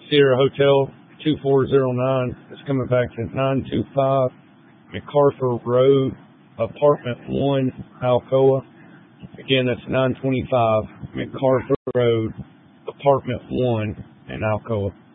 Sierra Hotel 2409. It's coming back to 925 MacArthur Road, Apartment 1, Alcoa. Again, that's 925 MacArthur Road, Apartment 1 in Alcoa.